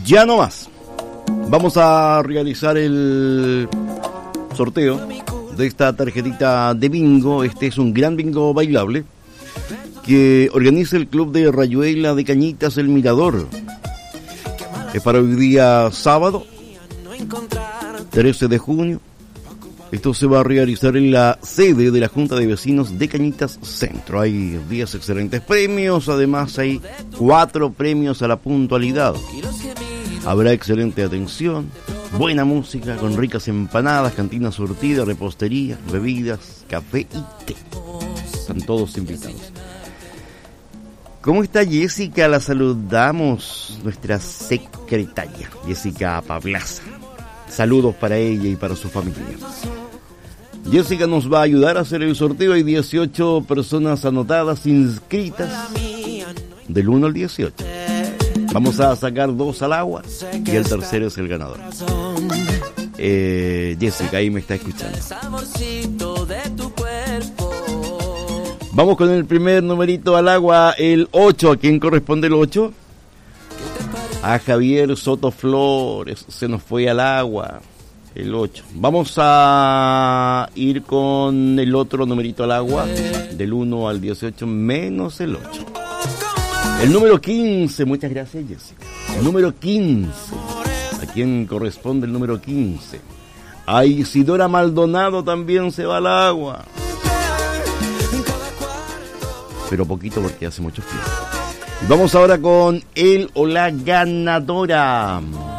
Ya no más. Vamos a realizar el sorteo de esta tarjetita de bingo. Este es un gran bingo bailable que organiza el Club de Rayuela de Cañitas El Mirador. Es para hoy día sábado 13 de junio. Esto se va a realizar en la sede de la Junta de Vecinos de Cañitas Centro. Hay 10 excelentes premios, además hay 4 premios a la puntualidad. Habrá excelente atención, buena música con ricas empanadas, cantina surtida, repostería, bebidas, café y té. Están todos invitados. ¿Cómo está Jessica? La saludamos, nuestra secretaria, Jessica Pablaza. Saludos para ella y para su familia. Jessica nos va a ayudar a hacer el sorteo. Hay 18 personas anotadas, inscritas, del 1 al 18. Vamos a sacar 2 al agua y el tercero es el ganador. Jessica, ahí me está escuchando. Vamos con el primer numerito al agua, el 8. ¿A quién corresponde el 8? A Javier Soto Flores. Se nos fue al agua el 8. Vamos a ir con el otro numerito al agua, del 1 al 18 menos el 8. El número 15. Muchas gracias, Jessica. El número 15. ¿A quién corresponde el número 15? A Isidora Maldonado también se va al agua. Pero poquito porque hace mucho frío. Vamos ahora con él o la ganadora.